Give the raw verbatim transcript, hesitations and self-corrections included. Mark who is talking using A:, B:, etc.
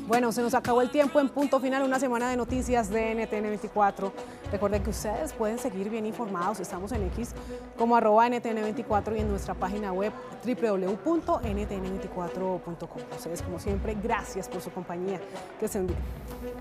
A: Bueno, se nos acabó el tiempo en Punto Final, una semana de noticias de N T N veinticuatro. Recuerden que ustedes pueden seguir bien informados. Estamos en X como arroba N T N veinticuatro y en nuestra página web w w w punto N T N veinticuatro punto com. Ustedes, como siempre, gracias por su compañía. Que estén bien.